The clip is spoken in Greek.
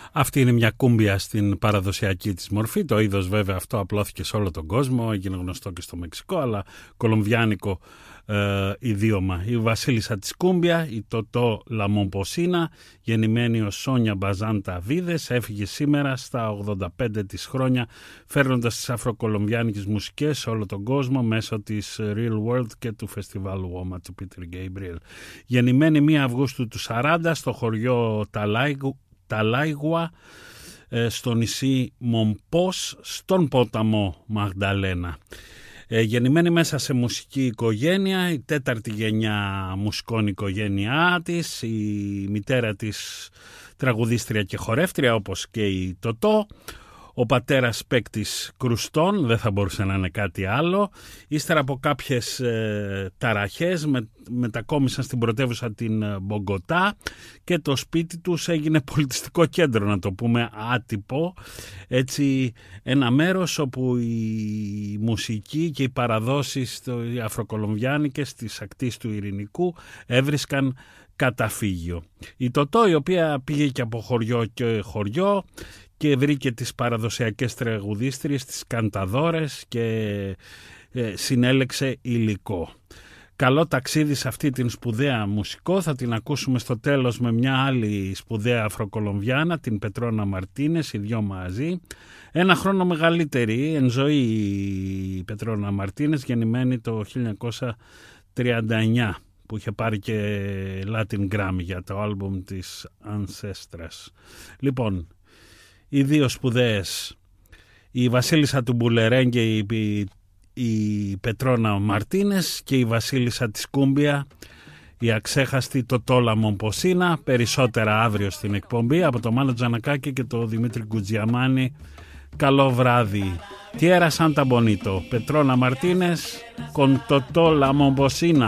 Αυτή είναι μια κούμπια στην παραδοσιακή της μορφή. Το είδος βέβαια αυτό απλώθηκε σε όλο τον κόσμο, έγινε γνωστό και στο Μεξικό, αλλά κολομβιάνικο ιδίωμα. Η βασίλισσα της κούμπια, η Τωτό Λαμομποσίνα, γεννημένη ως Σόνια Μπαζάντα Βίδες, έφυγε σήμερα στα 85 της χρόνια, φέρνοντας τις αφροκολομβιάνικες μουσικές σε όλο τον κόσμο μέσω της Real World και του φεστιβάλ Woma του Peter Gabriel. Γεννημένη 1 Αυγούστου του 40 στο χωριό Ταλάιγουα, στο νησί Μομπός, στον ποταμό Μαγδαλένα. Γεννημένη μέσα σε μουσική οικογένεια, η 4η γενιά μουσικών οικογένειά της, η μητέρα της τραγουδίστρια και χορεύτρια όπως και η Τωτό, ο πατέρας παίκτης κρουστών, δεν θα μπορούσε να είναι κάτι άλλο. Ύστερα από κάποιες ταραχές μετακόμισαν στην πρωτεύουσα την Μπογκοτά και το σπίτι τους έγινε πολιτιστικό κέντρο, να το πούμε άτυπο. Έτσι ένα μέρος όπου η μουσική και οι παραδόσεις οι αφροκολομβιάνικες της ακτής του Ειρηνικού έβρισκαν καταφύγιο. Η Τωτό, η οποία πήγε και από χωριό και χωριό και βρήκε τις παραδοσιακές τραγουδίστριες, τις κανταδόρες και συνέλεξε υλικό. Καλό ταξίδι σε αυτή την σπουδαία μουσικό. Θα την ακούσουμε στο τέλος με μια άλλη σπουδαία Αφροκολομβιάνα, την Πετρόνα Μαρτίνες, οι δυο μαζί. 1 χρόνο μεγαλύτερη εν ζωή η Πετρόνα Μαρτίνες, γεννημένη το 1939, που είχε πάρει και Latin Grammy για το άλμπουμ της Ancestras. Λοιπόν, οι δύο σπουδαίες, η βασίλισσα του Μπουλερέγκε, η Πετρόνα Μαρτίνες, και η βασίλισσα της Κούμπια, η αξέχαστη Τωτό Λαμομποσίνα. Περισσότερα αύριο στην εκπομπή. Από το Μάνο Τζανακάκη και το Δημήτρη Κουτζιαμάνη, καλό βράδυ. Tierra Santa Bonito, Πετρόνα Μαρτίνες con Totó Lambosina.